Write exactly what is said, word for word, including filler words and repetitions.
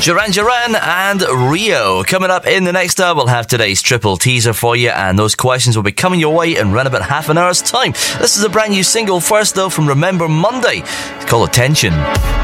Duran Duran and Rio. Coming up in the next hour, we'll have today's triple teaser for you, and those questions will be coming your way in around about half an hour's time. This is a brand new single first, though, from Remember Monday. It's called Attention.